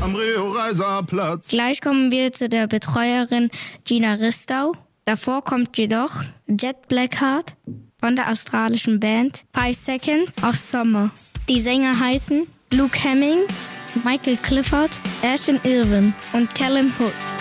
am Rio-Reiser-Platz. Gleich kommen wir zu der Betreuerin Gina Ristau. Davor kommt jedoch Jet Blackheart von der australischen Band 5 Seconds of Summer. Die Sänger heißen Luke Hemmings, Michael Clifford, Ashton Irwin und Callum Hood.